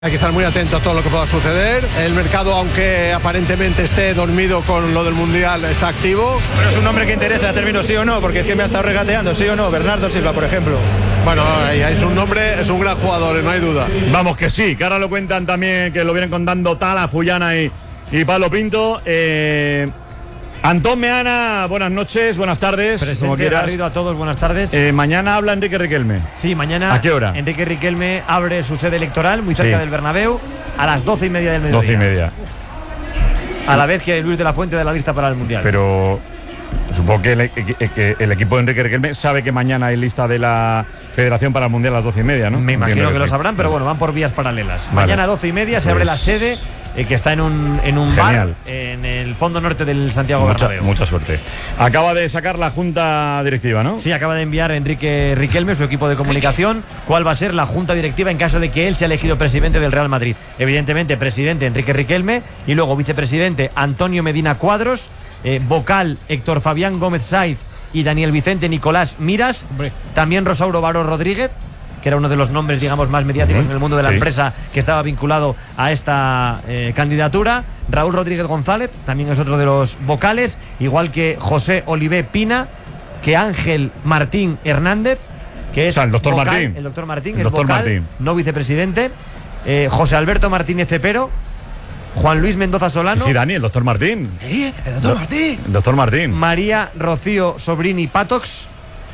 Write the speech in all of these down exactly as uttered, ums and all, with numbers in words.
Hay que estar muy atento a todo lo que pueda suceder. El mercado, aunque aparentemente esté dormido con lo del Mundial, está activo. Pero es un nombre que interesa, término sí o no, porque es que me ha estado regateando, sí o no, Bernardo Silva, por ejemplo. Bueno, es un nombre, es un gran jugador, no hay duda. Vamos que sí, que ahora lo cuentan también, que lo vienen contando Tala, Fullana y, y Pablo Pinto. Eh, Antón Meana, buenas noches, buenas tardes. Presente, como quieras. Garrido, a todos, buenas tardes. Eh, mañana habla Enrique Riquelme. Sí, mañana. ¿A qué hora? Enrique Riquelme abre su sede electoral muy cerca Sí. del Bernabéu a las doce y media del mediodía. Doce y media. A la vez que Luis de la Fuente de la lista para el Mundial. Pero supongo que el, que el equipo de Enrique Riquelme sabe que mañana hay lista de la Federación para el Mundial a las doce y media, ¿no? Me imagino Entiendo que, lo sí. sabrán, pero Vale. bueno, van por vías paralelas. Vale. Mañana a doce y media se Pues abre la sede, eh, que está en un, en un Genial. bar en el fondo norte del Santiago Mucha, Bernabéu. mucha suerte. Acaba de sacar la junta directiva, ¿no? Sí, acaba de enviar Enrique Riquelme, su equipo de comunicación, cuál va a ser la junta directiva en caso de que él sea elegido presidente del Real Madrid. Evidentemente, presidente Enrique Riquelme y luego vicepresidente Antonio Medina Cuadros, eh, vocal Héctor Fabián Gómez Saiz y Daniel Vicente Nicolás Miras, Hombre. también Rosauro Baró Rodríguez, que era uno de los nombres, digamos, más mediáticos Uh-huh. en el mundo de la Sí. empresa, que estaba vinculado a esta eh, candidatura. Raúl Rodríguez González, también es otro de los vocales, igual que José Olivé Pina, que Ángel Martín Hernández, que es O sea, el doctor vocal, Martín. el doctor Martín, El es doctor vocal, Martín. no vicepresidente, eh, José Alberto Martínez Cepero, Juan Luis Mendoza Solano, Sí, Dani, el doctor Martín. ¿Eh? el doctor Martín, El doctor Martín. María Rocío Sobrini Patox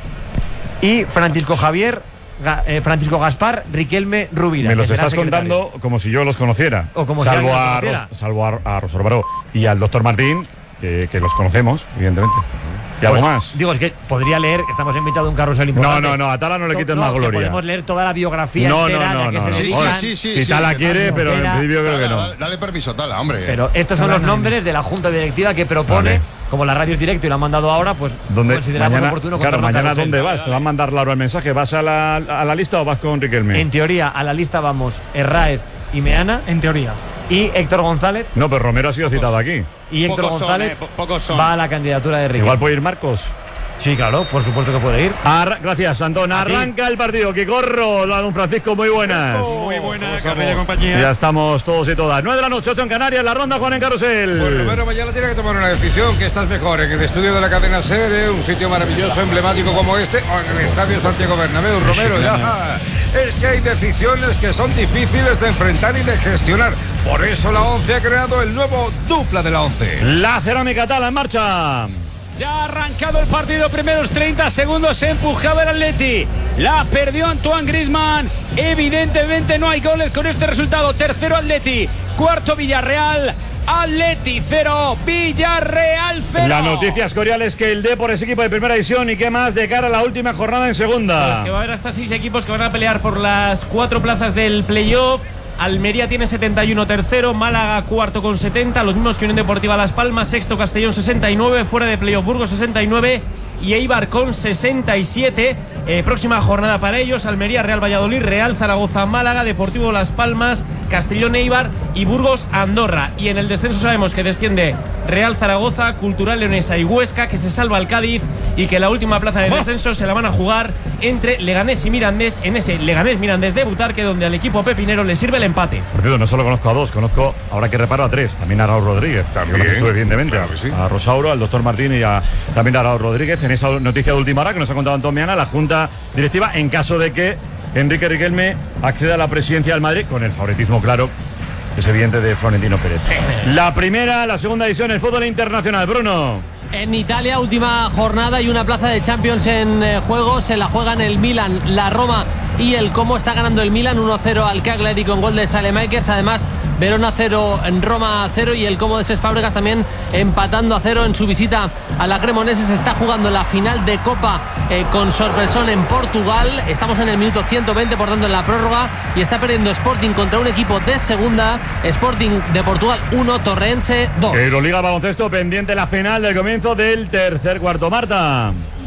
y Francisco Javier, Ga- eh, Francisco Gaspar Riquelme Rubira. Me los que será estás secretario. contando como si yo los conociera. O como si salvo alguien los a, conociera. Ros- salvo a, a Rosario Baró y al doctor Martín, que, que los conocemos, evidentemente. ¿Y algo Pues, más? Digo, es que podría leer, estamos en mitad de un carrusel No, importante. no, no, a Tala no le To- quites no, más que gloria. podemos leer toda la biografía No, entera no, a la no, que no, se no. dedican. Sí, sí, Si sí, Tala que quiere, Tala pero en Frontera. principio creo que Dale, no. dale, dale permiso, Tala, hombre. Pero estos son los nombres de la junta directiva que propone, Vale. como la radio es directo y la han mandado ahora, pues ¿Dónde, consideramos mañana, oportuno claro, contarlo a mañana carrusel. ¿dónde vas? Te va a mandar Laura el mensaje. ¿Vas a la, a la lista o vas con Riquelme? En teoría, a la lista vamos Herráez y Meana En teoría. y Héctor González. No, pero Romero ha sido citado aquí. Y Héctor Pocos son, González eh, po- pocos son. va a la candidatura de Riquelme. Igual puede ir Marcos. Sí, claro, por supuesto que puede ir. Arra- Gracias, Antón. A ti. Arranca el partido. Que corro, don Francisco, muy buenas. Muy buena, Ya Carrera compañía. estamos todos y todas. nueve de la noche, ocho en Canarias, la ronda Juan en Carrusel. Pues Romero mañana tiene que tomar una decisión, que estás mejor en el estudio de la cadena SER, un sitio maravilloso, emblemático como este, o en el estadio Santiago Bernabéu. Romero, ya. Es que hay decisiones que son difíciles de enfrentar y de gestionar. Por eso la ONCE ha creado el nuevo dupla de la ONCE. La cerámica Tala en marcha. Ya ha arrancado el partido, primeros treinta segundos se empujaba el Atleti. La perdió Antoine Griezmann. Evidentemente no hay goles con este resultado. Tercero Atleti, cuarto Villarreal. Atleti cero, Villarreal cero. La noticia escorial es que el Depor es equipo de primera división y qué más de cara a la última jornada en segunda. Pues que va a haber hasta seis equipos que van a pelear por las cuatro plazas del playoff. Almería tiene setenta y uno tercero, Málaga cuarto con setenta, los mismos que Unión Deportiva Las Palmas, sexto Castellón sesenta y nueve, fuera de playoff Burgos sesenta y nueve y Eibar con sesenta y siete. Eh, próxima jornada para ellos: Almería, Real Valladolid, Real Zaragoza, Málaga, Deportivo Las Palmas, Castellón, Eibar y Burgos, Andorra. Y en el descenso sabemos que desciende Real Zaragoza, Cultural Leonesa y Huesca, que se salva el Cádiz y que la última plaza de descenso se la van a jugar entre Leganés y Mirandés, en ese Leganés-Mirandés de Butarque, donde al equipo pepinero le sirve el empate. Por cierto, no solo conozco a dos, conozco, ahora que reparo, a tres. También a Raúl Rodríguez. También, Yo lo estuve, evidentemente. claro que sí. A Rosauro, al doctor Martín y a, también a Raúl Rodríguez. En esa noticia de última hora que nos ha contado Antón Meana, la Junta Directiva, en caso de que Enrique Riquelme acceda a la presidencia del Madrid, con el favoritismo claro, que es evidente, de Florentino Pérez. La primera, la segunda edición, el fútbol internacional. Bruno. En Italia, última jornada y una plaza de Champions en eh, juego. Se la juegan el Milan, la Roma y el Como. Está ganando el Milan uno cero al Cagliari con gol de Saelemaekers. Además, Verona cero, en Roma cero y el Como de Cesc Fábregas también empatando a cero en su visita a la Cremonese. Se está jugando la final de Copa eh, con sorpresón en Portugal. Estamos en el minuto ciento veinte, por tanto en la prórroga, y está perdiendo Sporting contra un equipo de segunda. Sporting de Portugal uno, Torrense dos. Euroliga baloncesto, pendiente la final del comienzo del tercer cuarto. Marta.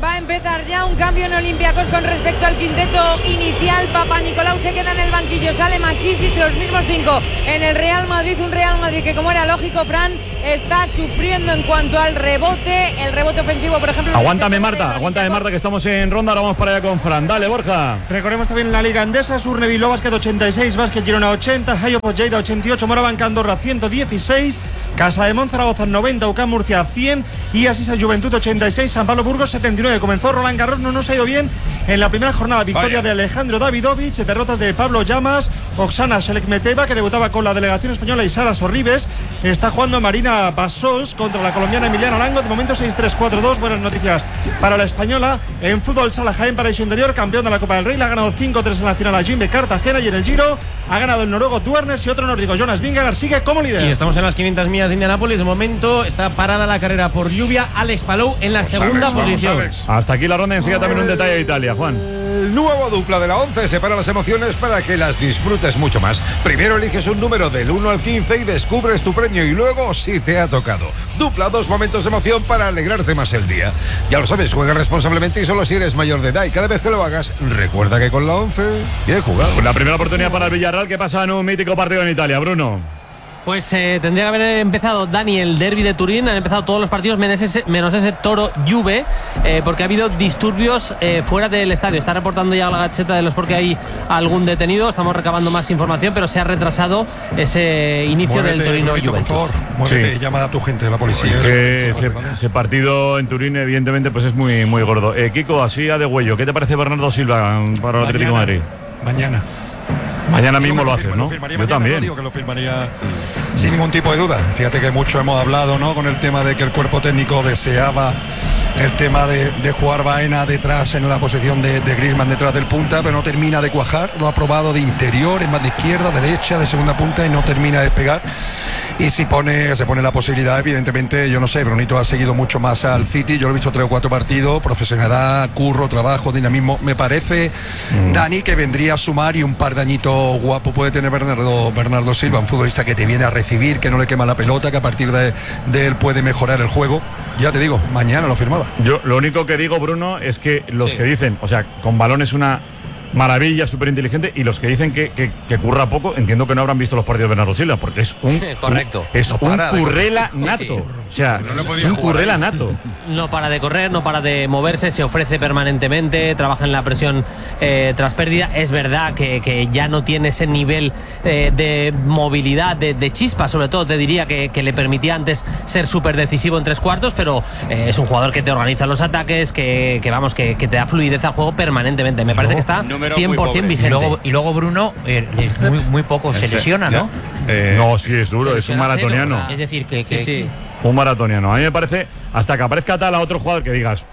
Va a empezar ya un cambio en Olympiacos con respecto al quinteto inicial. Papanikolaou se queda en el banquillo, sale Makisic, los mismos cinco en el Real Madrid. Un Real Madrid que, como era lógico, Fran, está sufriendo en cuanto al rebote. El rebote ofensivo, por ejemplo. Aguántame, Marta, aguántame, Marta, que estamos en ronda. Ahora vamos para allá con Fran. Dale, Borja. Recordemos también la Liga Andesa: Surne Bilbao Basket ochenta y seis, Basket Girona ochenta, Hayo Lleida ochenta y ocho, Morabanca Andorra ciento dieciséis, Casa de Monzaragoza noventa, U C A M Murcia cien y Asisa Juventud ochenta y seis, San Pablo Burgos setenta y nueve. Comenzó Roland Garros, no nos ha ido bien en la primera jornada. Victoria Vaya. de Alejandro Davidovich, derrotas de Pablo Llamas, Oksana Shelekmeteva, que debutaba con la delegación española, y Sara Sorribes. Está jugando Marina Basols contra la colombiana Emiliana Arango. De momento seis tres cuatro dos. Buenas noticias para la española. En fútbol, Sala Jaén, Paraíso Interior, campeón de la Copa del Rey. Le ha ganado cinco tres en la final a Jimbe Cartagena, y en el Giro ha ganado el noruego Duernes y otro nórdico, Jonas Vingegaard, sigue como líder. Y estamos en las quinientas millas de Indianápolis. De momento está parada la carrera por lluvia. Alex Palou en la Pues segunda Alex, posición. vamos, Hasta aquí la ronda. Enseguida también un detalle de Italia, Juan. El nuevo dupla de la once separa las emociones para que las disfrutes mucho más. Primero eliges un número del uno al quince y descubres tu premio, y luego, si te ha tocado, dupla dos momentos de emoción para alegrarte más el día. Ya lo sabes, juega responsablemente y solo si eres mayor de edad, y cada vez que lo hagas, recuerda que con la once bien jugado. La primera oportunidad para el Villarreal, que pasa en un mítico partido en Italia, Bruno. Pues eh, tendría que haber empezado, Dani, el derbi de Turín. Han empezado todos los partidos menos ese, menos ese Toro Juve, eh, porque ha habido disturbios eh, fuera del estadio. Está reportando ya la Gacheta de los porque hay algún detenido. Estamos recabando más información, pero se ha retrasado ese inicio Muévete, del Torino Brunito, Juventus. por favor, muévete, Sí. llama a tu gente de la policía. Que Eso, ese, vale. ese partido en Turín, evidentemente, pues es muy, muy gordo. Eh, Kiko, así a de huello, ¿qué te parece Bernardo Silva para el Atlético de Madrid? Mañana. Mañana Yo mismo me lo lo haces, firmo, ¿no? lo firmaría Yo mañana, también. no digo que lo firmaría sin ningún tipo de duda. Fíjate que mucho hemos hablado, ¿no?, con el tema de que el cuerpo técnico deseaba el tema de, de jugar Baena detrás en la posición de, de Griezmann detrás del punta, pero no termina de cuajar. Lo ha probado de interior, en más de izquierda, derecha, de segunda punta, y no termina de despegar. Y si pone, se pone la posibilidad, evidentemente, yo no sé, Brunito ha seguido mucho más al City. Yo lo he visto tres o cuatro partidos, profesionalidad, curro, trabajo, dinamismo. Me parece, mm. Dani, que vendría a sumar, y un par de añitos guapo puede tener Bernardo, Bernardo Silva, un futbolista que te viene a recibir, que no le quema la pelota, que a partir de, de él puede mejorar el juego. Ya te digo, mañana lo firmaba. Yo lo único que digo, Bruno, es que los sí. que dicen, o sea, con balón es una maravilla, súper inteligente, y los que dicen que, que, que curra poco, entiendo que no habrán visto los partidos de Bernardo Silva, porque es un, correcto. es no un currela nato. Sí, sí. O sea, no es un currela nato. No para de correr, no para de moverse, se ofrece permanentemente, trabaja en la presión eh, tras pérdida. Es verdad que, que ya no tiene ese nivel eh, de movilidad, de, de chispa, sobre todo, te diría que, que le permitía antes ser súper decisivo en tres cuartos, pero eh, es un jugador que te organiza los ataques, que, que vamos, que, que te da fluidez al juego permanentemente. Me parece que está cien por ciento vigente. Y luego, y luego Bruno, eh, es muy, muy poco se lesiona, ¿no? Eh, no, sí, es duro, es un maratoniano. Cero, es decir, que, que, sí, sí. Un maratoniano. A mí me parece, hasta que aparezca tal a otro jugador que digas,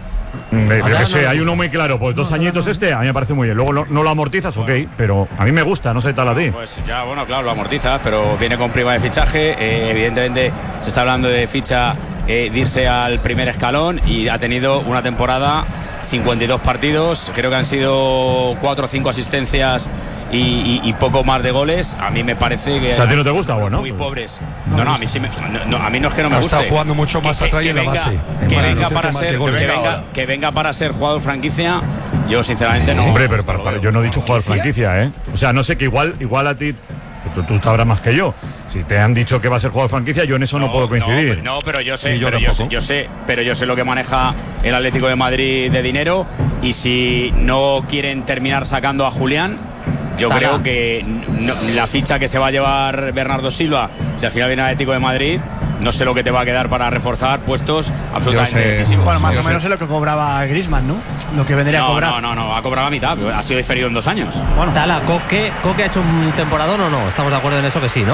mm, yo que sé, hay uno muy claro, pues dos añitos este, a mí me parece muy bien. Luego no, no lo amortizas, ok, pero a mí me gusta, no sé tal a ti. Pues ya, bueno, claro, lo amortizas, pero viene con prima de fichaje. Eh, evidentemente se está hablando de ficha, eh, de irse al primer escalón, y ha tenido una temporada, cincuenta y dos partidos, creo que han sido cuatro o cinco asistencias y, y, y poco más de goles. A mí me parece que, o sea, ¿a ti no te gusta, bueno? Muy pobres. No, no, a mí sí me, no, no, a mí no es que no me guste. Está jugando mucho más atrás en la base. Que venga para ser, que venga, que venga para ser jugador franquicia. Yo sinceramente no. Hombre, pero para, para, yo no he dicho jugador franquicia, ¿eh? O sea, no sé, que igual, igual a ti, tú, tú sabrás más que yo. Si te han dicho que va a ser jugador franquicia, yo en eso no, no puedo coincidir. No, no, pero yo sé, yo, pero yo, sé, yo sé, pero yo sé lo que maneja el Atlético de Madrid de dinero, y si no quieren terminar sacando a Julián, yo Tala. creo que no, la ficha que se va a llevar Bernardo Silva, si al final viene el Atlético de Madrid, no sé lo que te va a quedar para reforzar puestos absolutamente decisivos. Bueno, más yo o menos sé. es lo que cobraba Griezmann, ¿no? Lo que vendría no, a cobrar. No, no, no, ha cobrado a mitad, ha sido diferido en dos años. Bueno, Tala, Coque, Coque ha hecho un temporadón o no, estamos de acuerdo en eso que sí, ¿no?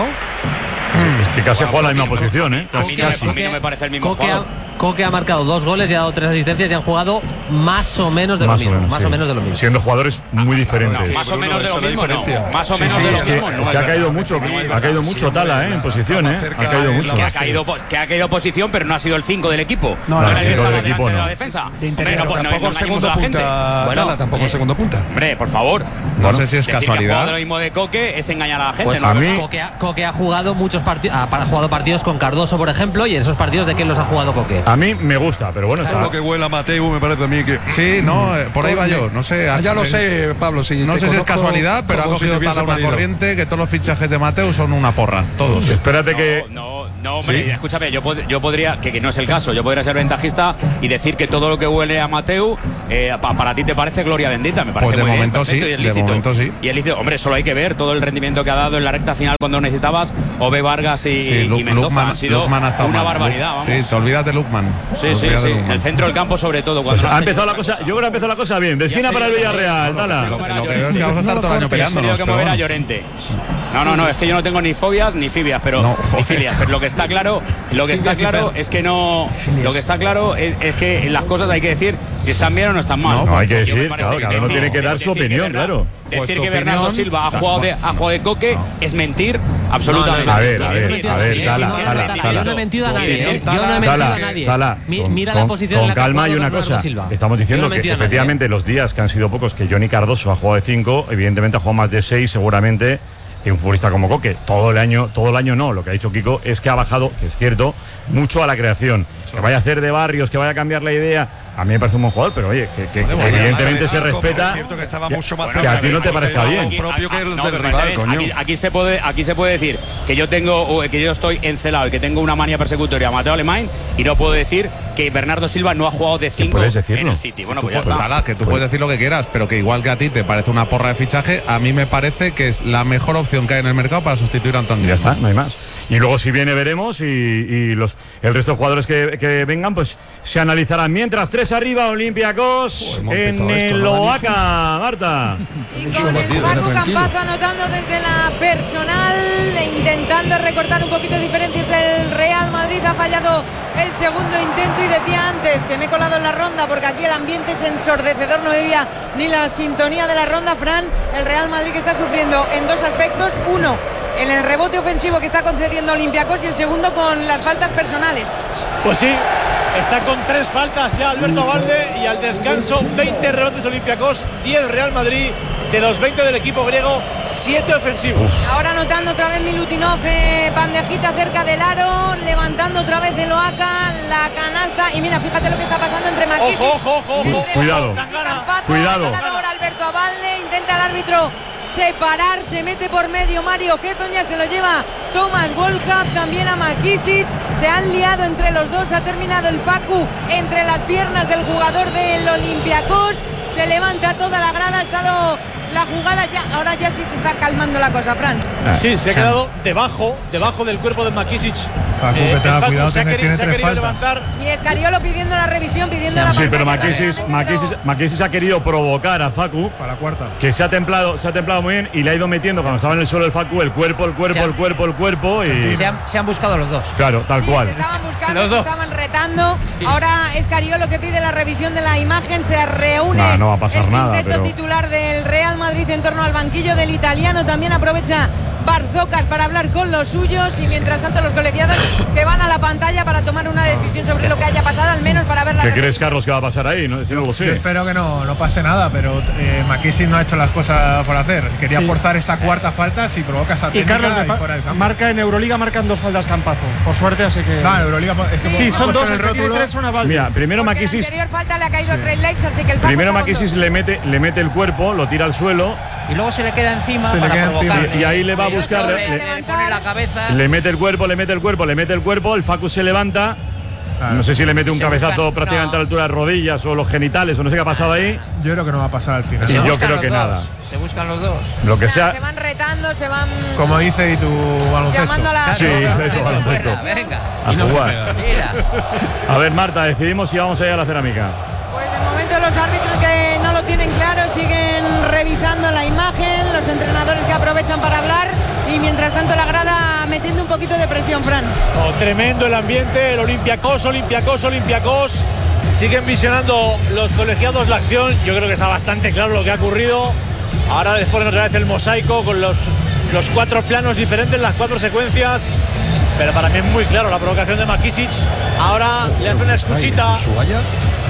Es que casi bueno, juega la misma posición, ¿eh? A mí, casi. No, a mí no me parece el mismo Coque jugador. Ha, Coque ha marcado dos goles y ha dado tres asistencias y han jugado más o menos de más lo mismo. O menos, más sí. o menos de lo mismo. Siendo jugadores muy diferentes. No, más o menos de lo mismo, no. Más o menos sí, sí, de lo es que, mismo. Es que ha caído mucho, ha caído mucho Tala, ¿eh? En posición, ¿eh? Ha caído mucho. Que ha caído, que ha caído posición, pero no ha sido el cinco del equipo. No, no, el cinco del equipo no. La defensa. Tampoco el segundo punta. Tala, tampoco el segundo punta. Hombre, por favor. No sé si es decir casualidad. Que lo mismo de Coque es engañar a la gente. Pues ¿no? a mí Coque ha, Coque ha jugado muchos partidos, ha jugado partidos con Cardoso, por ejemplo, y en esos partidos, ¿de quién los ha jugado Coque? A mí me gusta, pero bueno, está. Lo que huela Mateu me parece a mí que. Sí, no, eh, por ahí va yo. No sé. Ah, ya lo sé, Pablo. Sí, no te sé si es conozco casualidad, pero ha como si cogido te hubiese tal una parido. corriente que todos los fichajes de Mateu son una porra. Todos. Espérate que. No, no, hombre, ¿Sí? escúchame, yo, pod yo podría, que, que no es el caso, yo podría ser ventajista y decir que todo lo que huele a Mateu, eh, pa, para ti te parece gloria bendita, me parece Pues de muy momento bien, perfecto, sí, y es de lícito. momento sí. Y es lícito. Hombre, solo hay que ver todo el rendimiento que ha dado en la recta final cuando necesitabas Ove Vargas y, Sí, Lu- y Mendoza. Lukman, ha sido Lukman ha estado una mal. barbaridad, Lu- vamos. Sí, te olvidas de Lukman. Sí, Te sí, olvidas sí. de En Lukman. el centro del campo, sobre todo. Pues Cuando ha empezado la cosa, yo creo que ha empezado la cosa bien. De esquina para el Villarreal, Dala. Lo que veo es que vamos a estar todo el año He tenido peleándonos. que pero mover a bueno. Llorente. No, no, no, es que yo no tengo ni fobias ni fibias, pero No, ni joder. filias, pero lo que está claro, lo que está Filias y claro fel- es que no, lo que está claro es, es que las cosas hay que decir si están bien o no están mal. No, hay que Yo me decir, parece claro, cada uno tiene que dar su decir que opinión, Bernardo- claro. Decir Pues tu que Bernardo opinión- Silva ha jugado de, ha jugado de coque es mentir absolutamente. A ver, a ver, a ver, Dala, Yo Dala, no he Dala. mentido a nadie, ¿eh? Yo no he Dala, mentido a nadie. Dala, Mi- con- Mira la con- posición en con la que ha calma jugado y una Bernardo cosa. Silva. Estamos Yo diciendo no he que mentido a nadie. efectivamente los días que han sido pocos, que Johnny Cardoso ha jugado de cinco, evidentemente ha jugado más de seis, seguramente. Y un futbolista como Coque, todo el año, todo el año no. Lo que ha dicho Kiko es que ha bajado, que es cierto, mucho a la creación. Que vaya a hacer de Barrios, que vaya a cambiar la idea. A mí me parece un buen jugador, pero oye, que, que- que Bueno, evidentemente bueno, se bueno, respeta. es cierto que estaba que- mucho más que cerca a ti no te de- parezca de- bien. de- propio que el No, del pero rival, parece bien. coño. Aquí, aquí se puede, aquí se puede decir que yo tengo, o que yo estoy encelado y que tengo una manía persecutoria a Mateo Alemán y no puedo decir que Bernardo Silva no ha jugado de cinco puedes en decirlo. el City. Bueno, Tú pues ya puedes- está. Tala, que tú puedes decir lo que quieras, pero que igual que a ti te parece una porra de fichaje, a mí me parece que es la mejor opción que hay en el mercado para sustituir a Antonio. Ya está, no hay más. Y luego si viene veremos y, y los el resto de jugadores que, que vengan pues se analizarán. Mientras tres arriba, Olympiacos hemos en empezado esto, el ¿no, Oaca, Marta. Y con el Paco Campazo anotando desde la personal, e intentando recortar un poquito de diferencias el Real Madrid. Ha fallado el segundo intento y decía antes que me he colado en la ronda porque aquí el ambiente es ensordecedor, no veía ni la sintonía de la ronda. Fran, el Real Madrid que está sufriendo en dos aspectos. Uno, en el rebote ofensivo que está concediendo Olympiacos, y el segundo con las faltas personales. Pues sí, está con tres faltas ya Alberto Valde, y al descanso veinte rebotes Olympiacos, diez Real Madrid. De los veinte del equipo griego, siete ofensivos. Ahora anotando otra vez Milutinov, eh, bandejita cerca del aro, levantando otra vez el Oaca, la canasta. Y mira, fíjate lo que está pasando entre Makisic. Ojo, ojo, ojo, ojo. Cuidado. Campazo, Cuidado. ha tocado ahora Alberto a Valde, intenta el árbitro separar, se mete por medio Mario Getoña, se lo lleva Tomás Volkap, también a Makisic. Se han liado entre los dos, ha terminado el Facu entre las piernas del jugador del Olympiacos. Se levanta toda la grada, ha estado la jugada ya, ahora ya sí se está calmando la cosa, Fran. Sí, se ha quedado debajo, debajo del cuerpo de Makisic. Facu, que el tenga Facu cuidado, se ha, tiene- querido- tiene se ha tres querido faltas. levantar. Y Escariolo pidiendo la revisión, pidiendo la Sí, pero pantalla. Makisic, Makisic, Makisic ha querido provocar a Facu, Para la cuarta. que se ha templado, se ha templado muy bien y le ha ido metiendo cuando estaba en el suelo el Facu el cuerpo, el cuerpo, Se ha- el cuerpo, el cuerpo y Se han, se han buscado los dos. claro, tal Sí, cual. se estaban buscando, Los se dos. estaban retando. Ahora Escariolo que pide la revisión de la imagen. Se reúne No, no va a pasar el nada, quinteto pero- titular del Real Madrid en torno al banquillo del italiano. También aprovecha Barzocas para hablar con los suyos, y mientras tanto los colegiados que van a la pantalla para tomar una decisión sobre lo que haya pasado, al menos para ver la ¿Qué repetición. crees, Carlos, que va a pasar ahí? No, yo no lo Yo sé. espero que no, no pase nada, pero eh, Makisic no ha hecho las cosas por hacer. Quería forzar esa cuarta falta, si provoca esa Y técnica Carlos, me y pa- fuera del campo. marca en Euroliga, marcan dos faltas Campazo. Por suerte, así que. No, en Euroliga es que Sí, hemos son puesto dos, en el el que tiene rótulo. tres, una Valde. Mira, primero Porque la Makisic, anterior falta le ha caído a Trey Lakes, así que el Facu primero está con Makisic dos. le mete, le mete el cuerpo, lo tira al suelo, Y luego se le queda encima Se le para queda encima. provocarle. Y- y ahí le va a Y buscar, otro le- Le, le pone la cabeza. le mete el cuerpo, le mete el cuerpo, le mete el cuerpo, el Facu se levanta. Claro. No sé si le mete un Se cabezazo busca- prácticamente no. a la altura de rodillas o los genitales o no sé qué ha pasado ahí. Yo creo que no va a pasar al final. Y Se yo buscan creo los que dos. nada. Se buscan los dos. Lo que Nada, sea. se van retando, se van Como dice y tu baloncesto. llamando a la Sí, Claro, eso, eso, baloncesto. fuera, venga. A jugar. Mira. A ver, Marta, decidimos si vamos a ir a la cerámica. Pues de momento los árbitros que no lo tienen claro siguen revisando la imagen, los entrenadores que aprovechan para hablar, y mientras tanto la grada metiendo un poquito de presión, Fran. Oh, tremendo el ambiente, el Olympiacos, Olympiacos, Olympiacos. Siguen visionando los colegiados la acción. Yo creo que está bastante claro lo que ha ocurrido. Ahora les ponen otra vez el mosaico con los, los cuatro planos diferentes, las cuatro secuencias. Pero para mí es muy claro la provocación de Makisic. Ahora le hace una escuchita.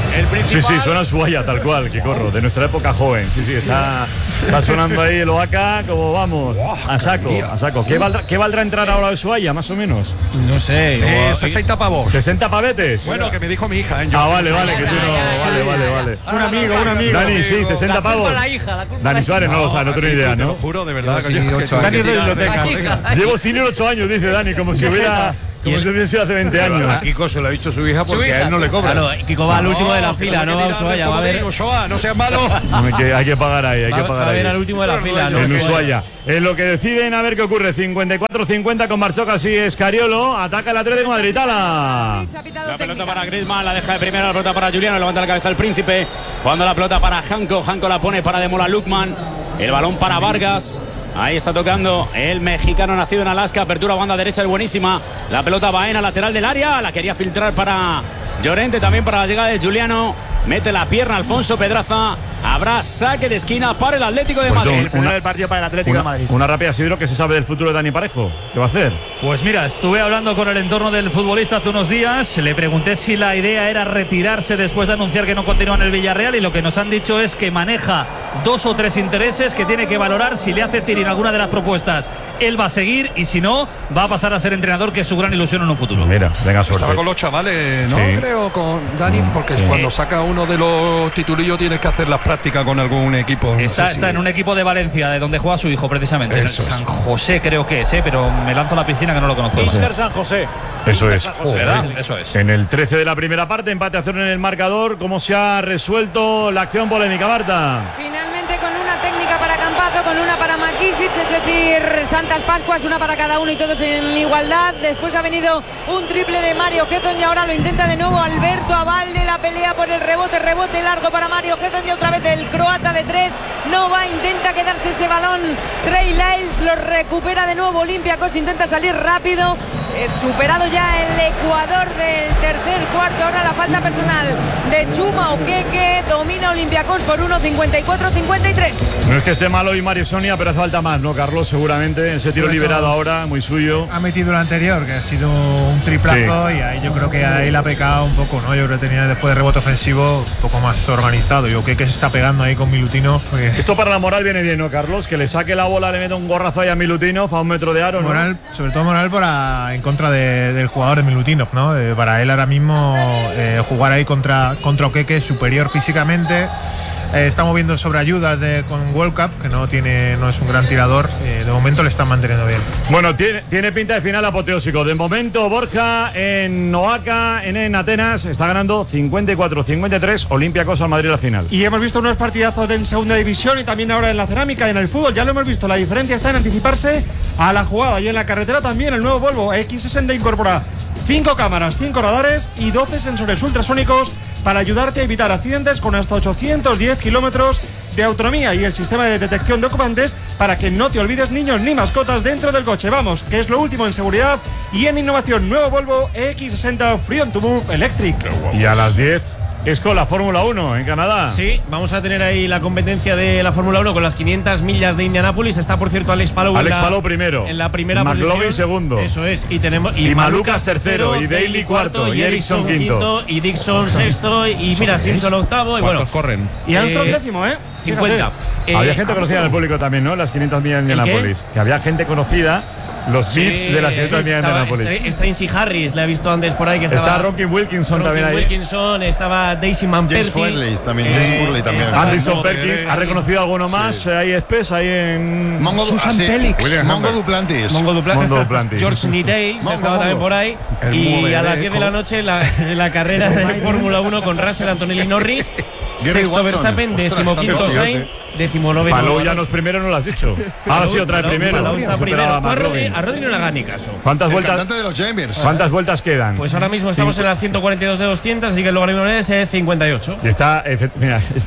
El principal. Sí, sí, suena Ushuaia, tal cual, que corro, de nuestra época joven. Sí, sí, está, está sonando ahí el Oaca, como vamos, a saco, a saco. ¿Qué valdrá, qué valdrá entrar ahora a Ushuaia, más o menos? No sé. Eh, sesenta pavos. ¿sesenta pavetes? Bueno, que me dijo mi hija, ¿eh? Yo- Ah, vale, vale, que tú no. Vale, vale, vale. Un amigo, un amigo. Dani, sí, sesenta pavos. La hija, la culpa Dani Suárez no lo sabe, no tiene idea, Te lo ¿no? juro, de verdad. Yo que sí, yo- ocho que- Dani es de que- biblioteca. Llevo sin ir ocho años, dice Dani, como si hubiera. Como si hubiese sido hace veinte años. A Kiko se lo ha dicho su hija porque a él no le cobra. Claro, Kiko va al último de la que fila, no no me va a tiran Ushuaia, del va a ver. comodín, Ochoa, no seas malo. Hay que, hay que pagar ahí, hay que Va, pagar va a ver ahí. al último de la fila, ¿no? En Ushuaia. En lo que deciden, a ver qué ocurre. cincuenta y cuatro cincuenta con Marchocas y Escariolo. Ataca el Atlético de Madrid. ¡Tala! La pelota para Griezmann, la deja de primera, la pelota para Juliano, levanta la cabeza el Príncipe. Jugando la pelota para Janko, Janko la pone para Demola Lukman. El balón para Vargas. Ahí está tocando el mexicano nacido en Alaska. Apertura banda derecha es buenísima. La pelota Baena, lateral del área. La quería filtrar para Llorente, también para la llegada de Juliano. Mete la pierna Alfonso Pedraza. Habrá saque de esquina para el Atlético de Pues Madrid. don- El primero Una- del partido para el Atlético Una, de Madrid. una rápida, Sidro, que se sabe del futuro de Dani Parejo. ¿Qué va a hacer? Pues mira, estuve hablando con el entorno del futbolista hace unos días. Le pregunté si la idea era retirarse después de anunciar que no continúa en el Villarreal, y lo que nos han dicho es que maneja dos o tres intereses que tiene que valorar. Si le hace tirar alguna de las propuestas, él va a seguir, y si no, va a pasar a ser entrenador, que es su gran ilusión en un futuro. Mira, venga, suerte. Estaba con los chavales, ¿no? Sí. Creo, con Dani, porque Sí. cuando saca uno de los titulillos tienes que hacer las prácticas con algún equipo. No Está, sé si- está en un equipo de Valencia, de donde juega su hijo, precisamente. Eso es. San José creo que es, ¿eh? Pero me lanzo a la piscina que no lo conozco. Inter San José. Eso es. ¿Verdad? Eso es. En el trece de la primera parte, empate a cero en el marcador. ¿Cómo se ha resuelto la acción polémica, Marta? Finalmente con una técnica para Campazo, con una para Makisic, es decir, Santas Pascuas, una para cada uno y todos en igualdad. Después ha venido un triple de Mario Gezon y ahora lo intenta de nuevo Alberto Abalde. La pelea por el rebote, rebote largo para Mario Gezon y otra vez el croata de tres. No va, intenta quedarse ese balón. Trey Lyles lo recupera de nuevo. Olympiacos intenta salir rápido. Es superado ya el Ecuador del tercer cuarto. Ahora la falta personal de Chuma Okeke. Domina Olympiacos por uno, cincuenta y cuatro cincuenta y tres. No es que esté malo hoy Mario Sonia, pero hace falta más, ¿no, Carlos? Seguramente. Ese tiro Sobre liberado todo- ahora, muy suyo. Ha metido el anterior, que ha sido un triplazo, y ahí yo creo que ahí la ha pecado un poco, ¿no? Yo creo que tenía después de rebote ofensivo un poco más organizado. Yo creo que se está pegando ahí con Milutinov. eh, Esto para la moral viene bien, ¿no, Carlos? Que le saque la bola, le meta un gorrazo ahí a Milutinov a un metro de aro, ¿no? Moral, sobre todo moral para en contra de- del jugador de Milutinov, ¿no? Eh, para él ahora mismo eh, jugar ahí contra contra Okeke, superior físicamente. Eh, está moviendo sobre ayudas de, con World Cup, que no tiene no es un gran tirador. Eh, de momento le están manteniendo bien. Bueno, tiene, tiene pinta de final apoteósico. De momento, Borja en Oaca, en, en Atenas, está ganando cincuenta y cuatro cincuenta y tres. Olympiacos al Madrid a la final. Y hemos visto unos partidazos en segunda división y también ahora en la cerámica y en el fútbol. Ya lo hemos visto. La diferencia está en anticiparse a la jugada. Y en la carretera también el nuevo Volvo X sesenta incorpora cinco cámaras, cinco radares y doce sensores ultrasónicos para ayudarte a evitar accidentes con hasta ochocientos diez kilómetros de autonomía, y el sistema de detección de ocupantes para que no te olvides niños ni mascotas dentro del coche. Vamos, que es lo último en seguridad y en innovación. Nuevo Volvo X sesenta Free on to Move Electric. Y a las diez es con la Fórmula uno en Canadá. Sí, vamos a tener ahí la competencia de la Fórmula uno con las quinientas millas de Indianápolis. Está, por cierto, Alex Palou. Alex en la, Palou primero. En la primera McLovin posición. segundo. Eso es. Y tenemos Y Malucas tercero, y Daly cuarto, y Ericsson quinto. y Dixon sexto, y mira, Simpson octavo. Y bueno, ¿Cuántos corren? Y Armstrong Eh, décimo, ¿eh? cincuenta. Eh, Había gente conocida en el público también, ¿no? Las quinientas millas de ¿El qué? Indianápolis. Que había gente conocida, los Sí, V I Ps de las quinientas millas de estaba- Indianápolis. Está, está Incy Harris, le he visto antes por ahí que estaba. Está Ronkin Wilkinson Ronkin también ahí. Wilkinson, estaba Daisy Manperti. James Worley también, Eh, James Worley también. estaba- Anderson no, Perkins. de- ¿Ha reconocido alguno más? Eh, Ahí Spes, ahí en. Mongo, Susan ah, sí, Pelix. William Mongo Humbert. Duplantis. Mongo Dupla- Mondo Duplantis. George Nidales Mongo, estaba Mongo. también por ahí. El Y Move a las de diez de la Eco. noche la, la carrera de Fórmula uno con Russell, Antonelli y Norris. Gary Sexto Watson. Verstappen, Ostras, décimo está quinto pegote. Sainz, décimo noveno. Palou ya no es primero, no lo has dicho. Ahora sí, otra vez primero. Palou está Ha primero. superado a Tú a Rodri, McLovin. a Rodri no le hagas ni caso. ¿Cuántas El vueltas, cantante de los Jamers. ¿Cuántas vueltas quedan? Pues ahora mismo estamos en las ciento cuarenta y dos de doscientos, así que luego mismo es eh, cincuenta y ocho. Y está. efe- Mira, es,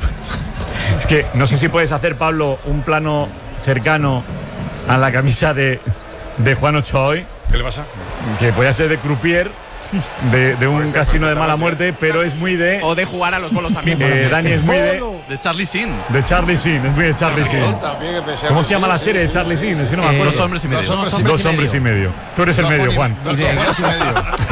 es que no sé si puedes hacer, Pablo, un plano cercano a la camisa de, de Juan Ochoa hoy, ¿Qué le pasa? que podía ser de croupier, de, de un casino de mala muerte, pero es muy de. O de jugar a los bolos también. Eh, Dani es muy de. De Charlie Sheen. De Charlie Sheen, es muy de Charlie Sheen. ¿Cómo se llama la serie de Charlie Sheen? Es que no me Eh, acuerdo. Dos hombres y medio. Dos hombres y Dos hombres y medio. Tú eres el Dos medio, y- Juan. Dos hombres y medio.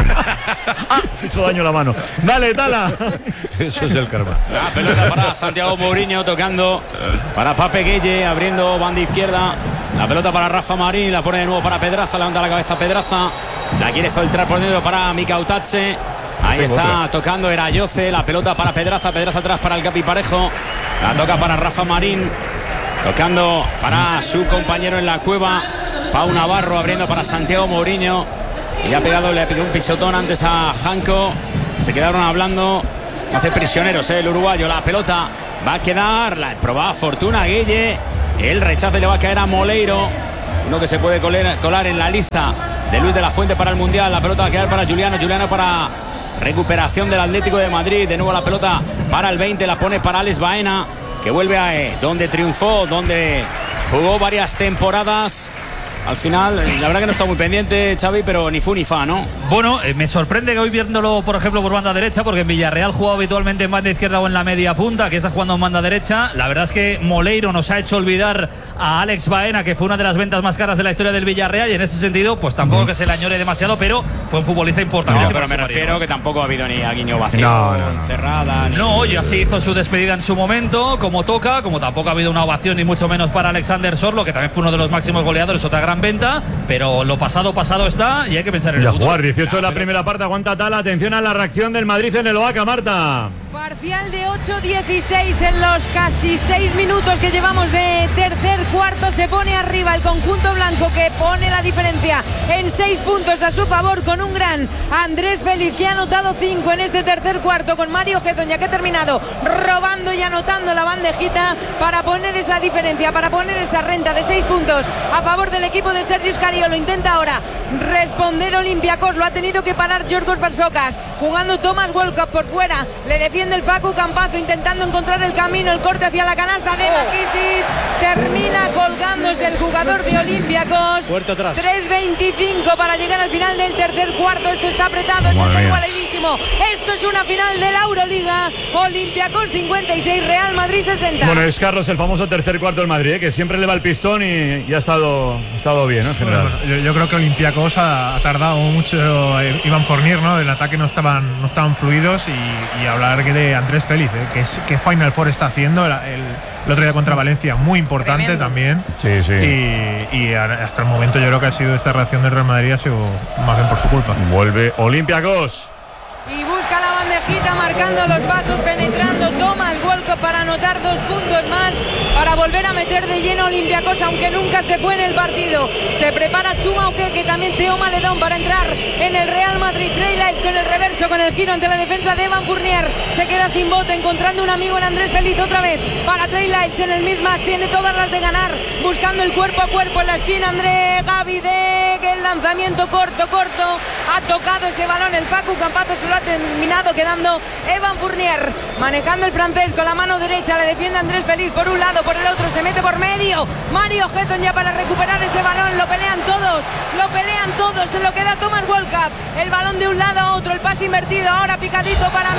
Ah, he hecho daño la mano. Dale, Tala. Eso es el karma. La pelota para Santiago Mourinho, tocando para Pape Gueye, abriendo banda izquierda. La pelota para Rafa Marín, la pone de nuevo para Pedraza, levanta la cabeza Pedraza. La quiere filtrar por dentro para Mikautache. Ahí está tocando Erayoce, la pelota para Pedraza, Pedraza atrás para el Capi Parejo. La toca para Rafa Marín, tocando para su compañero en la cueva, Pau Navarro, abriendo para Santiago Mourinho. Y ha pegado, le pegó un pisotón antes a Janko. Se quedaron hablando. Hace prisioneros eh, el uruguayo. La pelota va a quedar. La probada fortuna Gueye. El rechace le va a caer a Moleiro. Uno que se puede colar, colar en la lista de Luis de la Fuente para el Mundial. La pelota va a quedar para Juliano. Juliano para recuperación del Atlético de Madrid. De nuevo la pelota para el veinte. La pone para Alex Baena, que vuelve a eh, donde triunfó, donde jugó varias temporadas. Al final, la verdad que no está muy pendiente, Xavi, pero ni fu ni fa, ¿no? Bueno, eh, me sorprende que hoy viéndolo, por ejemplo, por banda derecha, porque en Villarreal jugaba habitualmente en banda izquierda o en la media punta, que está jugando en banda derecha. La verdad es que Moleiro nos ha hecho olvidar a Alex Baena, que fue una de las ventas más caras de la historia del Villarreal, y en ese sentido, pues tampoco que se le añore demasiado, pero fue un futbolista importante. No, pero me refiero que tampoco ha habido ni a Guiño vacío, no, no, no. encerrada. Ni... No, ya sí hizo su despedida en su momento, como toca, como tampoco ha habido una ovación, ni mucho menos para Alexander Sorlo, que también fue uno de los máximos goleadores, otra gran venta. Pero lo pasado, pasado está y hay que pensar en y el a futuro. Jugar dieciocho de la primera parte, aguanta Tala. Atención a la reacción del Madrid en el Oaca, Marta. Parcial de ocho dieciséis en los casi seis minutos que llevamos de tercer cuarto. Se pone arriba el conjunto blanco, que pone la diferencia en seis puntos a su favor, con un gran Andrés Félix, que ha anotado cinco en este tercer cuarto, con Mario Hezonja, que ha terminado robando y anotando la bandejita para poner esa diferencia, para poner esa renta de seis puntos a favor del equipo de Sergio Scariolo. Intenta ahora responder Olympiacos, lo ha tenido que parar Giorgos Barsocas, jugando Thomas Wolcott por fuera, le defiende el Facu Campazo, intentando encontrar el camino, el corte hacia la canasta de Makisic, termina colgándose el jugador de Olympiacos. tres veinticinco para llegar al final del tercer cuarto. Esto está apretado, esto está igualadísimo, esto es una final de la Euroliga. Olympiacos cincuenta y seis, Real Madrid sesenta. Bueno, es Carlos el famoso tercer cuarto del Madrid, ¿eh? Que siempre le va el pistón y, y ha estado, ha estado bien, ¿no? En general. Bueno, yo, yo creo que Olympiacos ha, ha tardado mucho. Iván Fournier, ¿no? Del ataque no estaban, no estaban fluidos, y, y hablar de Andrés Félix, ¿eh? que, es, que Final Four está haciendo el, el, el otro día contra Valencia, muy importante. Tremendo. También. Sí, sí. Y, y hasta el momento yo creo que ha sido esta reacción del Real Madrid, ha sido más bien por su culpa. Vuelve Olympiacos. Y busca la bandejita, marcando los pasos, penetrando Thomas Wolcott para anotar dos puntos más, para volver a meter de lleno Olympiacos, aunque nunca se fue en el partido. Se prepara Chuma Okeke, también Teo Maledón, para entrar en el Real Madrid. Trey Lyles con el reverso, con el giro ante la defensa de Evan Fournier. Se queda sin bote, encontrando un amigo en Andrés Félix otra vez. Para Trey Lyles en el mismo, tiene todas las de ganar, buscando el cuerpo a cuerpo en la esquina. André Gavidec, el lanzamiento corto, corto. Ha tocado ese balón el Facu Campazo, se lo ha terminado quedando Evan Fournier, manejando el francés con la mano derecha. Le defiende Andrés Félix por un lado, por el otro se mete por medio Mario Hezonja para recuperar ese balón. Lo pelean todos, lo pelean todos, se lo queda Thomas Wolcott. El balón de un lado a otro, el pase invertido, ahora picadito para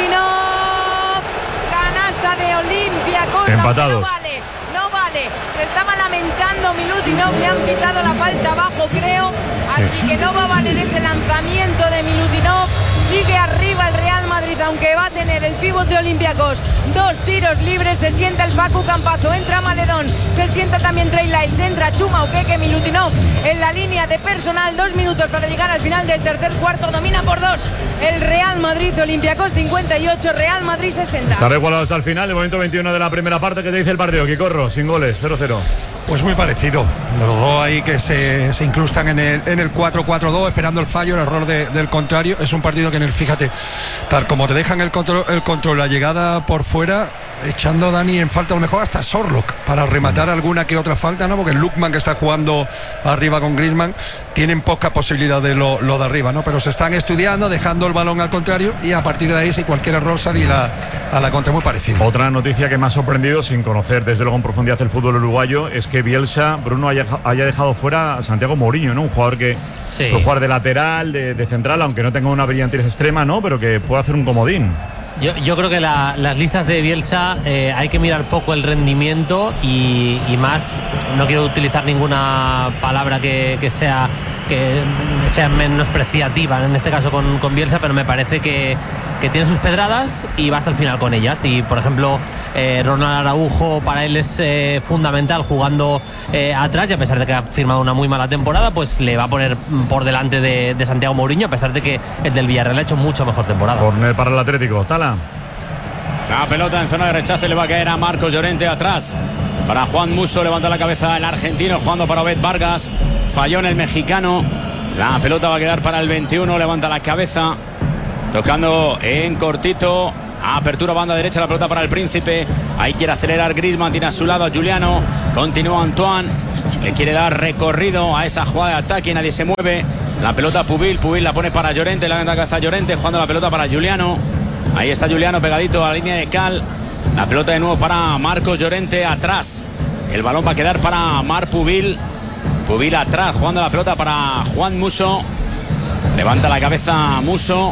Milutinov. Canasta de Olympiacos. Empatados. No vale, no vale. Se estaba lamentando Milutinov, le han quitado la falta abajo, creo. Así sí. que no va a valer ese lanzamiento de Milutinov. Sigue arriba el Real Madrid, aunque va a tener el pívot de Olympiacos dos tiros libres. Se sienta el Facu Campazo, entra Maledón, se sienta también Trey Lyles, entra Chuma Okeke, Milutinov en la línea de personal. Dos minutos para llegar al final del tercer cuarto. Domina por dos el Real Madrid. Olympiacos cincuenta y ocho, Real Madrid sesenta. Está igualado hasta el final, el momento veintiuno de la primera parte. ¿Qué te dice el partido, Quicorro? Sin goles, cero cero. Pues muy parecido. Los dos ahí que se, se incrustan en el, en el cuatro cuatro dos, esperando el fallo, el error de, del contrario. Es un partido que en el, fíjate, tal como te dejan el control, el control, la llegada por fuera, echando a Dani en falta, a lo mejor hasta Sorlock, para rematar alguna que otra falta, ¿no? Porque el Lukman, que está jugando arriba con Griezmann, tienen poca posibilidad de lo, lo de arriba, ¿no? Pero se están estudiando, dejando el balón al contrario, y a partir de ahí, si cualquier error salir a, a la contra, muy parecido. Otra noticia que me ha sorprendido, sin conocer desde luego en profundidad el fútbol uruguayo, es que Bielsa, Bruno, haya, haya dejado fuera a Santiago Mourinho, ¿no? Un jugador que sí. puede jugar de lateral, de, de central, aunque no tenga una brillantez extrema, ¿no? Pero que puede hacer un comodín. Yo, yo creo que la, las listas de Bielsa eh, hay que mirar poco el rendimiento y, y más, no quiero utilizar ninguna palabra que, que sea que sea menospreciativa en este caso con, con Bielsa, pero me parece que, que tiene sus pedradas y va hasta el final con ellas. Y por ejemplo, eh, Ronald Araujo para él es eh, fundamental jugando eh, atrás, y a pesar de que ha firmado una muy mala temporada, pues le va a poner por delante de, de Santiago Mourinho, a pesar de que el del Villarreal ha hecho mucho mejor temporada. Corner para el Atlético, Tala. La pelota en zona de rechace le va a caer a Marcos Llorente atrás. Para Juan Musso, levanta la cabeza el argentino, jugando para Obed Vargas. Falló en el mexicano. La pelota va a quedar para el veintiuno, levanta la cabeza. Tocando en cortito. Apertura banda derecha, la pelota para el Príncipe. Ahí quiere acelerar Griezmann, tiene a su lado a Juliano. Continúa Antoine. Le quiere dar recorrido a esa jugada de ataque, nadie se mueve. La pelota Pubil, Pubil la pone para Llorente, levanta la cabeza Llorente, jugando la pelota para Juliano. Ahí está Juliano pegadito a la línea de cal. La pelota de nuevo para Marcos Llorente atrás. El balón va a quedar para Marc Pubil. Pubil atrás, jugando la pelota para Juan Musso. Levanta la cabeza Musso.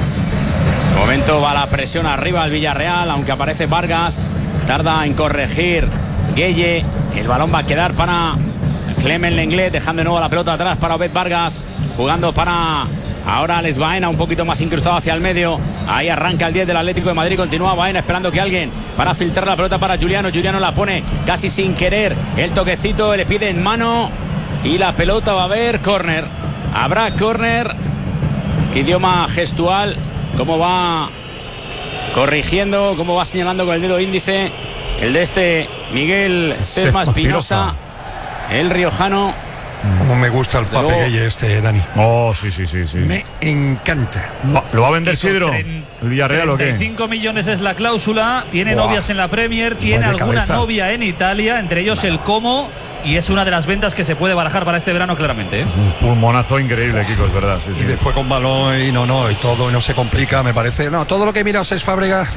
De momento va la presión arriba al Villarreal, aunque aparece Vargas. Tarda en corregir Gueye. El balón va a quedar para Clement Lenglet, dejando de nuevo la pelota atrás para Obed Vargas. Jugando para ahora Alex Baena, un poquito más incrustado hacia el medio. Ahí arranca el diez del Atlético de Madrid. Continúa Baena esperando que alguien para filtrar la pelota para Juliano. Juliano la pone casi sin querer. El toquecito le pide en mano. Y la pelota va a haber córner. Habrá córner. Qué idioma gestual. Cómo va corrigiendo, cómo va señalando con el dedo índice. El de este Miguel Sesma Espinosa, el riojano. Como me gusta el Pape Gueye este, Dani. Oh, sí, sí, sí, sí. Me encanta. ¿Lo va a vender Sidro? ¿El Villarreal o qué? treinta y cinco millones es la cláusula. Tiene Buah. novias en la Premier, tiene Vaya alguna cabeza. novia en Italia, entre ellos el Como. Y es una de las ventas que se puede barajar para este verano claramente, ¿eh? Un pulmonazo increíble, Kiko, es verdad. Sí, sí. Y después con balón y no, no, y todo, y no se complica, me parece. No, todo lo que miras es Fábregas.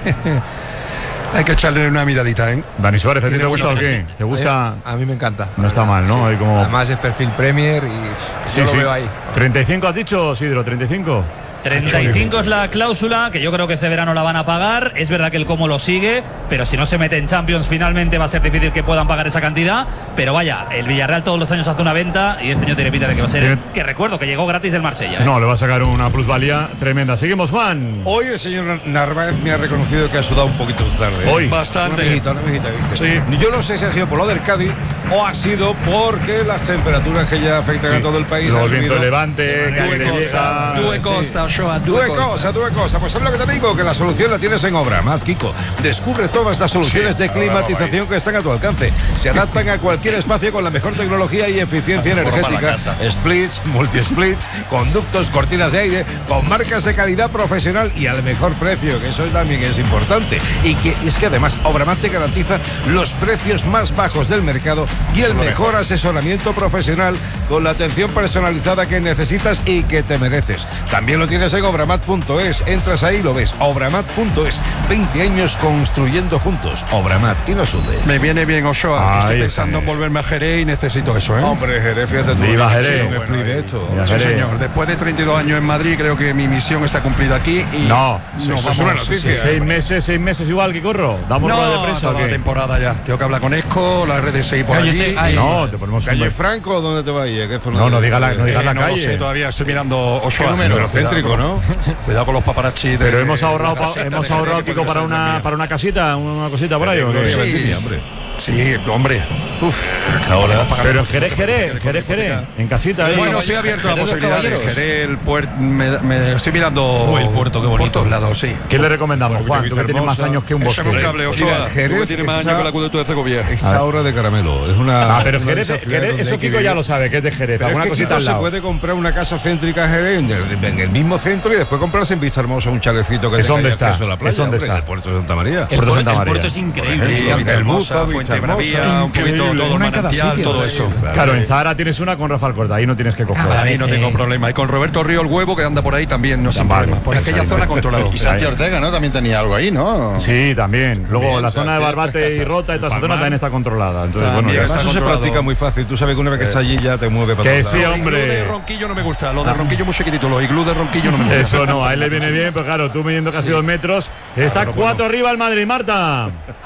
Hay que echarle una miradita, ¿eh? Dani Suárez, ¿a ti te Tiene gusta o buenas, qué? ¿Te gusta? A mí me encanta. No está mal, ¿no? Sí. Hay como... Además es perfil Premier y Sí, yo lo sí. veo ahí. ¿treinta y cinco has dicho, Sidro? ¿treinta y cinco? treinta y cinco es la cláusula, que yo creo que este verano la van a pagar. Es verdad que el Como lo sigue, pero si no se mete en Champions finalmente va a ser difícil que puedan pagar esa cantidad. Pero vaya, el Villarreal todos los años hace una venta y este año tiene pinta de que va a ser el, que recuerdo que llegó gratis del Marsella, ¿eh? No, le va a sacar una plusvalía tremenda. Seguimos, Juan. Hoy el señor Narváez me ha reconocido que ha sudado un poquito tarde. Hoy. Bastante. Una mijita, una mijita, ¿viste? Sí. Yo no sé si ha sido por lo del Cádiz o ha sido porque las temperaturas que ya afectan Sí. a todo el país Los han vientos subido. de levante, De que manera llega. Due cosa, Ochoa, due Due cosa. cosa, due cosa. Pues sabes lo que te digo, que la solución la tienes en Obramat, Kiko. Descubre todas las soluciones de climatización que están a tu alcance. Se adaptan a cualquier espacio con la mejor tecnología y eficiencia Forma la energética. casa. Splits, multi-splits, conductos, cortinas de aire, con marcas de calidad profesional y al mejor precio, que eso también es importante. Y que es que además Obramat te garantiza los precios más bajos del mercado y el mejor asesoramiento profesional con la atención personalizada que necesitas y que te mereces. También lo tienes en obramat punto es. Entras ahí y lo ves. obramat punto es. veinte años construyendo juntos. Obramat y no sudes. Me viene bien, Ochoa. que Ahí estoy está pensando en bien. volverme a Jerez y necesito eso, ¿eh? Hombre, Jerez, fíjate tú. Viva que Jerez. sí, me Bueno, explique esto. Viva Sí, Jerez. señor. Después de treinta y dos años en Madrid, creo que mi misión está cumplida aquí. Y No, nos eso es vamos. una noticia. Seis meses, seis meses igual que corro. ¿Damos No, rueda de prensa toda o la qué? temporada ya. Tengo que hablar con Esco, la red de seis por No, yo allí. estoy- ay, No, te ponemos ¿Calle un- Franco o dónde te va a ir? ¿Qué zona No, de- no diga la, no diga Eh, la no lo calle. sé, todavía estoy mirando Ochoa. número? Cuidado Céntrico, con- ¿no? Cuidado con los paparazzi. de- Pero hemos de ahorrado, la pa- caseta hemos de ahorrado, Jerez, Kiko, para porque una, para una casita, una cosita por ahí. ¿o qué? Sí, hombre. Sí, hombre. Uf, Ahora. Pero en Jerez, Jerez, Jerez, Jerez, en casita. ¿eh? Bueno, estoy abierto a Jerez de los posibilidades. Caballeros. Jerez, el puerto, me, me- estoy mirando Oh, el puerto, qué bonito. por todos lados, sí. ¿Qué le recomendamos, Bueno, Juan? que Tú que tienes más hermosa. años que un Échame un bosque. cable, Mira, Ochoa. Jerez Tú que tienes más está- años que la acueducto de Segovia. Esta obra de caramelo. Es una. Ah, pero una Jerez, de esas ciudades Jerez, donde eso hay que Kiko ya vivir. lo sabe, que es de Jerez. Pero Alguna es que cosita Kiko al se lado. puede comprar una casa céntrica Jerez en el, en el mismo centro y después comprarse en Vista Hermosa un chalecito que ¿Es tenga dónde ya está? acceso a la playa. ¿Es dónde hombre, está? en el puerto de Santa María. El, Puerto puer- Santa el María. puerto es increíble. Sí, Vista Vista Hermosa, Hermosa, Fuente Vista Bravía, Hermosa. un poquito Increíble, todo una en cada manantial, sitio. todo eso. Claro, en Zahara tienes una con Rafael Corta, ahí no tienes que coger. Ah, vale. Ahí no tengo problema. Y con Roberto Río el Huevo, que anda por ahí, también no sin Vale. problema. Por aquella Ahí, zona ahí. controlado. Y Santi Ortega, ¿no? También tenía algo ahí, ¿no? Sí, también. Luego Bien, la o sea, zona de tiene Barbate tres y casas. Rota y toda esa zona Palmar. también está controlada. Entonces, También bueno, ya está Además, eso se controlado. practica muy fácil. Tú sabes que una vez que está allí ya te mueve para Que todos sí, lados. Los iglú de hombre. Ronquillo no me gusta. Los de Ronquillo muy chiquititos. Los iglú de Ronquillo no me gusta. Eso no, a él le viene bien, pero claro, tú midiendo casi dos metros. Está cuatro arriba el Madrid, Marta. Ahora la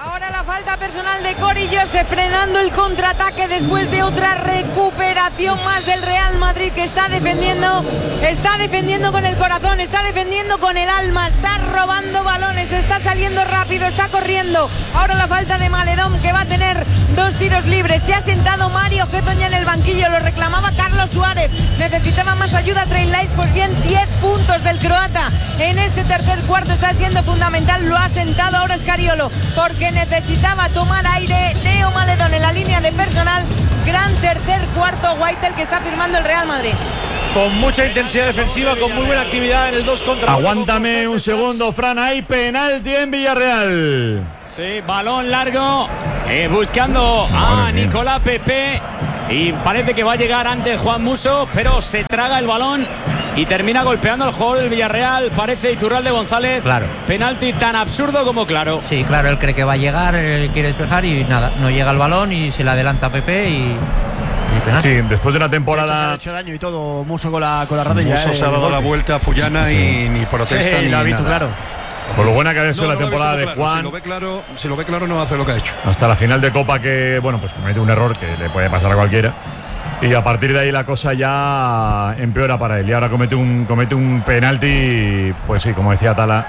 falta personal de Cory Joseph, frenando el contraataque después de otra recuperación más del Real Madrid, que está defendiendo, está defendiendo con el corazón, está defendiendo con el alma, está robando balones, está saliendo rápido, está corriendo. Ahora la falta de Maledón, que va a tener dos tiros libres. Se ha sentado Mario Getoña en el banquillo, lo reclamaba Carlos Suárez, necesitaba más ayuda Trey Lyles. Pues bien, diez puntos del croata en este tercer cuarto, está siendo fundamental. Lo ha sentado ahora Escariolo porque necesitaba tomar aire. Leo Maledón en la línea de personal. Gran tercer cuarto, White, el que está firmando el Real Madrid. Con mucha intensidad defensiva, con muy buena actividad en el dos contra uno. Aguántame un segundo, Fran. Hay penalti en Villarreal. Sí, balón largo, eh, buscando a Nicolás Pepe. Y parece que va a llegar antes Juan Musso, pero se traga el balón y termina golpeando el jugador del Villarreal. Parece Iturralde González. Claro. Penalti tan absurdo como claro. Sí, claro, él cree que va a llegar, él quiere despejar y nada, no llega el balón y se le adelanta a Pepe y... Sí, después de una temporada. Se ha hecho daño y todo, Musso con la, con la rodilla. Musso eh, se ha dado la vuelta a Fullana y ni protesta sí, ni lo ha visto, nada. claro. Por lo buena que ha sido No, la no lo ha temporada visto de claro. Juan. Si lo ve claro, si lo ve claro no hace lo que ha hecho. Hasta la final de Copa, que bueno, pues comete un error que le puede pasar a cualquiera. Y a partir de ahí la cosa ya empeora para él. Y ahora comete un, comete un penalti, pues sí, como decía Tala,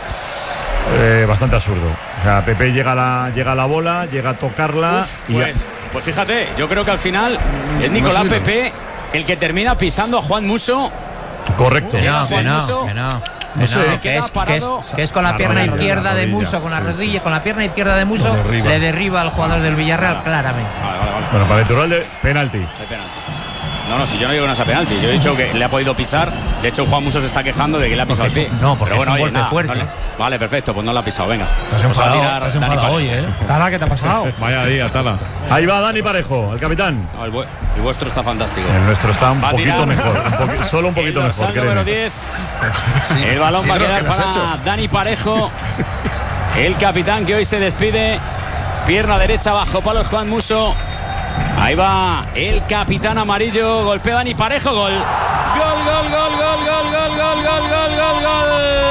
eh, bastante absurdo. O sea, Pepe llega a la, llega a la bola, llega a tocarla. Uf, y pues, ya. pues fíjate, yo creo que al final es Nicolás no sé, Pepe el que termina pisando a Juan Musso. Correcto. Que no, Juan que no, Musso. que no. No Que, sé. no, Se que, queda es, que, parado. es, que es con la, La pierna rodilla, izquierda la de rodilla, Musso, con la sí, rodilla, sí. con la pierna izquierda de Musso, Lo derriba. le derriba al jugador del Villarreal, claramente. Vale, vale, vale. Bueno, para Iturralde, penalti. Hay penalti. No, no, si yo no digo que no sea penalti. Yo he dicho que le ha podido pisar. De hecho, Juan Musso se está quejando de que le ha pisado el Porque pie. es- no, porque Pero bueno, es un oye, golpe nada, fuerte. no le- Vale, perfecto, pues no la ha pisado. Venga. Te has Pues va a enfadado, tirar te has Dani enfadado Parejo. hoy, ¿eh? Tala, ¿qué te ha pasado? Vaya día, Tala. Ahí va Dani Parejo, el capitán. No, el, vu- el vuestro está fantástico. El nuestro está un Va a poquito tirar. mejor. un poqui- solo un poquito el mejor, dorsal número créeme. diez. El balón Sí, va a no, quedar ¿qué le has para hecho? Dani Parejo. El capitán que hoy se despide. Pierna derecha bajo palos Juan Musso. Ahí va el capitán amarillo. Golpea Dani Parejo. Gol. Gol, gol, gol, gol, gol, gol, gol, gol, gol, gol, gol.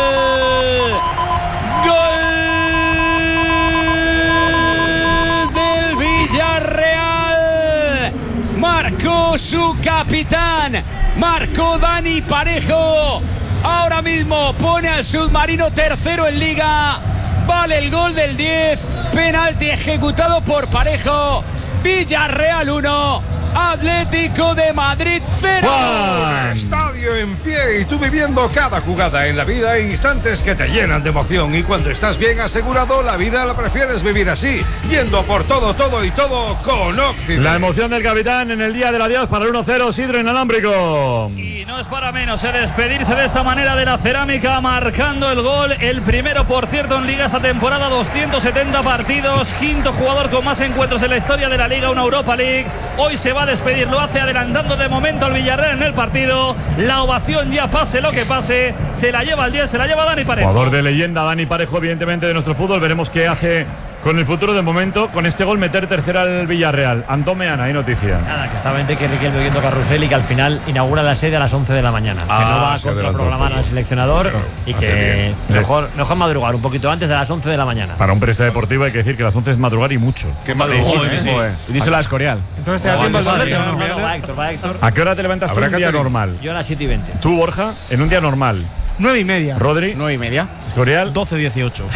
Gol del Villarreal. Marcó su capitán. Marcó Dani Parejo. Ahora mismo pone al submarino tercero en liga. Vale el gol del diez. Penalti ejecutado por Parejo. Villarreal uno. Atlético de Madrid cero. Estadio en pie y tú viviendo cada jugada en la vida, instantes que te llenan de emoción, y cuando estás bien asegurado, la vida la prefieres vivir así, yendo por todo, todo y todo con Occident. La emoción del capitán en el día del adiós para el uno cero, Sidro inalámbrico. Y no es para menos eh, despedirse de esta manera de la Cerámica, marcando el gol, el primero por cierto en Liga esta temporada, doscientos setenta partidos, quinto jugador con más encuentros en la historia de la Liga, una Europa League. Hoy se va a despedir, lo hace adelantando de momento al Villarreal en el partido. La ovación ya pase lo que pase, se la lleva el diez, se la lleva Dani Parejo. Jugador de leyenda, Dani Parejo, evidentemente de nuestro fútbol. Veremos qué hace con el futuro. De momento, con este gol, meter tercera al Villarreal. Antón Meana, hay noticia. Nada, que estaba que Riquelme oyendo Carrusel y que al final inaugura la sede a las once de la mañana. Ah, que no va a se adelantó contraprogramar un al poco. seleccionador Claro, y hace que bien. mejor, mejor madrugar un poquito antes de las once de la mañana. Para un periodista deportivo hay que decir que las once es madrugar y mucho. Qué madrugón, Sí, ¿eh? sí. Joder. Y díselo a Escorial. Entonces te da tiempo el doblete, ¿no? No, no, va Héctor, va Héctor. ¿A qué hora te levantas tú Habrá en un día catering. normal? Yo a las siete y veinte. Tú, Borja, en un día normal. Nueve y media. Rodri, Nueve y media. Escorial. doce dieciocho.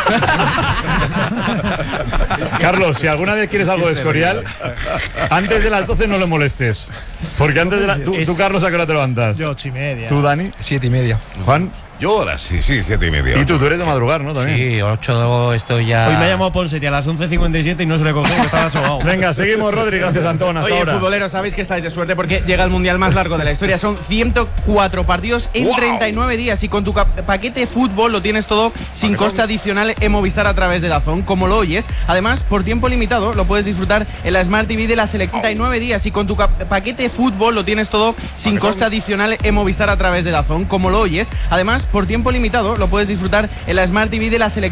Carlos, si alguna vez quieres algo de Escorial, antes de las doce no le molestes. Porque antes de la. Tú, tú, Carlos, ¿a qué hora te levantas? Yo ocho y media. ¿Tú, Dani? Siete y media. Juan. Yo ahora sí, sí, siete y media. Y tú, tú eres de madrugar, ¿no? También. Sí, ocho estoy ya. Hoy me ha llamado Ponseti a las once cincuenta y siete y no se le cogió, que estaba sobao. Venga, seguimos, Rodri. Gracias, Antón. Hasta Oye, ahora. futboleros, sabéis que estáis de suerte porque llega el mundial más largo de la historia. Son ciento cuatro partidos en ¡Wow! treinta y nueve días. Y con tu ca- paquete fútbol lo tienes todo sin coste adicional en Movistar a través de DAZN, como lo oyes. Además, por tiempo limitado lo puedes disfrutar en la Smart T V de la Selección. treinta y nueve días. Y con tu ca- paquete fútbol lo tienes todo sin coste adicional en Movistar a través de DAZN, como lo oyes. Además, por tiempo limitado lo puedes disfrutar en la Smart T V de la Selección.